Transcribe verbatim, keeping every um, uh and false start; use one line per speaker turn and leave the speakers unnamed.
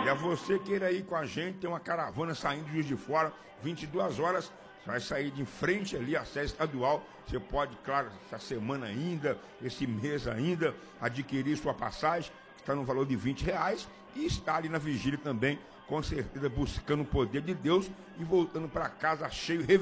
E a você queira ir com a gente, tem uma caravana saindo de Juiz de Fora, vinte e duas horas, vai sair de frente ali, a sede estadual. Você pode, claro, essa semana ainda, esse mês ainda, adquirir sua passagem, que está no valor de vinte reais, e estar ali na vigília também, com certeza buscando o poder de Deus e voltando para casa cheio,